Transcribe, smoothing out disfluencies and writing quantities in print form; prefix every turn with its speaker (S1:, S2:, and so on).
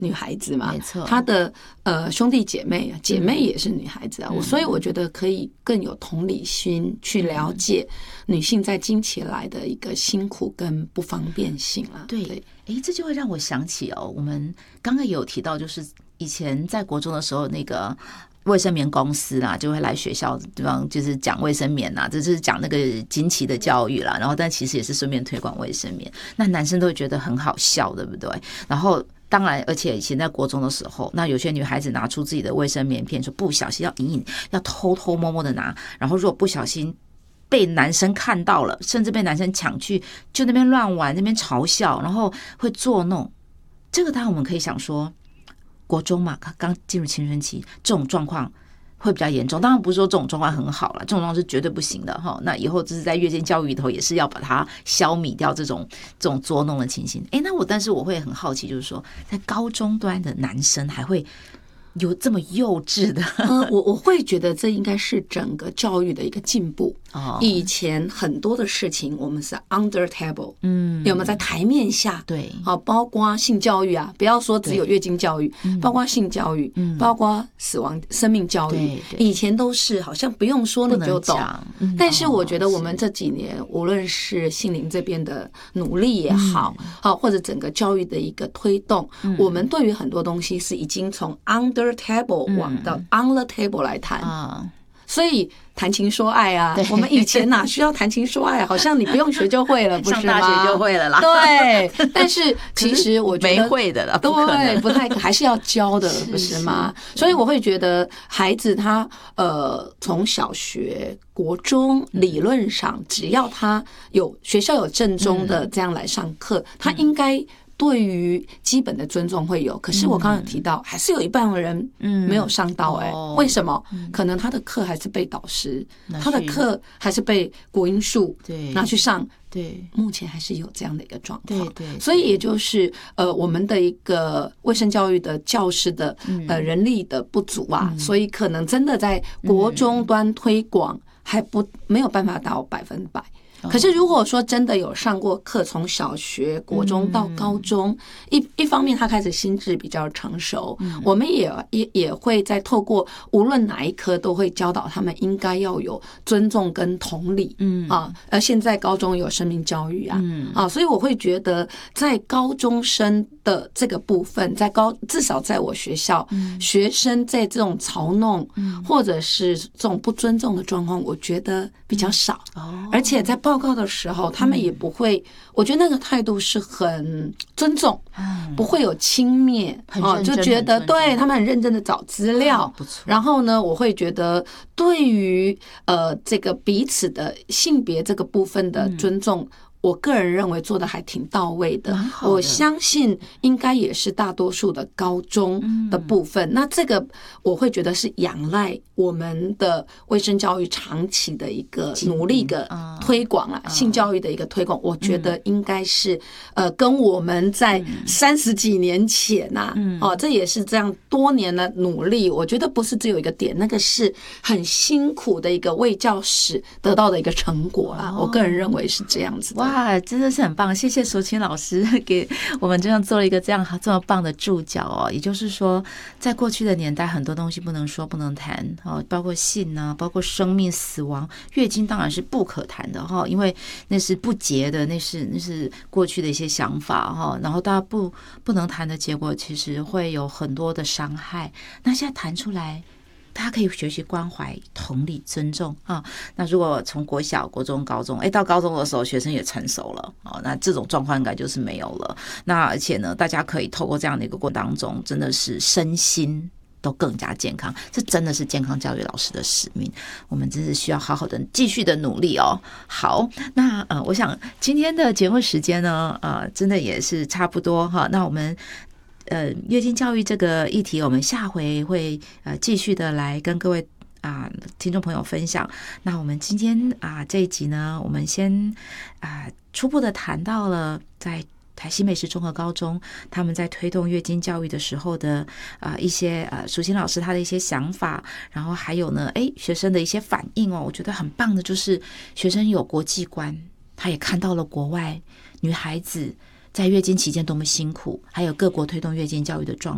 S1: 女孩子嘛，
S2: 没错，
S1: 她的兄弟姐妹也是女孩子啊，所以我觉得可以更有同理心去了解女性在经期来的一个辛苦跟不方便性啊。
S2: 对，这就会让我想起我们刚刚也有提到，就是以前在国中的时候，那个卫生棉公司啦，就会来学校地方，就是讲卫生棉啦，这是讲那个经期的教育啦。然后，但其实也是顺便推广卫生棉。那男生都会觉得很好笑，对不对？然后，当然，而且以前在国中的时候，那有些女孩子拿出自己的卫生棉片，说不小心要偷偷摸摸的拿，然后如果不小心被男生看到了，甚至被男生抢去，就那边乱玩，那边嘲笑，然后会作弄。这个当然我们可以想说，国中嘛，刚进入青春期，这种状况会比较严重。当然不是说这种状况很好了，这种状况是绝对不行的哈。那以后就是在月经教育里头，也是要把它消弭掉这种捉弄的情形。但是我会很好奇，就是说，在高中端的男生还会有这么幼稚的？
S1: 我会觉得这应该是整个教育的一个进步。以前很多的事情我们是 under table， 有没有在台面下？
S2: 对，
S1: 包括性教育啊，不要说只有月经教育，包括性教育，包括生命教育，以前都是好像不用说你就懂。但是我觉得我们这几年，无论是心灵这边的努力也好，或者整个教育的一个推动，我们对于很多东西是已经从 under table 往到 on the table 来谈。所以谈情说爱啊，我们以前哪需要谈情说爱？好像你不用学就会了，不是吗？
S2: 上大学就会了啦。
S1: 对，但是其实我觉得
S2: 没会的啦，
S1: 对，不太还是要教的，不是吗？所以我会觉得孩子他从小学、国中，理论上只要他学校有正宗的这样来上课，他应该对于基本的尊重会有。可是我刚刚有提到，还是有一半的人没有上到。为什么？可能他的课还是被导师，他的课还是被国英数拿去上。
S2: 对，
S1: 目前还是有这样的一个状况。
S2: 对，
S1: 所以也就是我们的一个卫生教育的教师的人力的不足啊，所以可能真的在国中端推广还没有办法到100%。可是如果说真的有上过课，从小学、国中到高中，一方面他开始心智比较成熟，我们也会在透过无论哪一科都会教导他们应该要有尊重跟同理。而现在高中有生命教育啊，所以我会觉得在高中生的这个部分，至少在我学校，学生在这种嘲弄或者是这种不尊重的状况，我觉得比较少。而且在报告的时候，他们也不会，我觉得那个态度是很尊重，不会有轻蔑，就觉得对他们很认真的找资料。然后呢，我会觉得对于这个彼此的性别这个部分的尊重，我个人认为做的还挺到位的。我相信应该也是大多数的高中的部分。那这个我会觉得是仰赖我们的卫生教育长期的一个努力的推广啊，性教育的一个推广，我觉得应该是跟我们在30几年前这也是这样多年的努力，我觉得不是只有一个点，那个是很辛苦的一个卫教史得到的一个成果啦。我个人认为是这样子的。
S2: 哇，真的是很棒！谢谢淑清老师给我们这样做了一个这么棒的注脚也就是说，在过去的年代，很多东西不能说、不能谈包括性啊，包括生命、死亡、月经，当然是不可谈的因为那是不洁的，那是过去的一些想法然后大家不能谈的结果，其实会有很多的伤害。那现在谈出来，大家可以学习关怀、同理、尊重那如果从国小、国中、高中，到高中的时候，学生也成熟了那这种状况应该就是没有了。那而且呢，大家可以透过这样的一个过程当中，真的是身心都更加健康，这真的是健康教育老师的使命。我们真是需要好好的继续的努力好，那我想今天的节目时间呢，真的也是差不多那我们月经教育这个议题，我们下回会继续的来跟各位听众朋友分享。那我们今天这一集呢，我们先初步的谈到了在台西美食综合高中他们在推动月经教育的时候的一些淑清老师他的一些想法，然后还有呢学生的一些反应我觉得很棒的，就是学生有国际观，他也看到了国外女孩子在月经期间多么辛苦，还有各国推动月经教育的状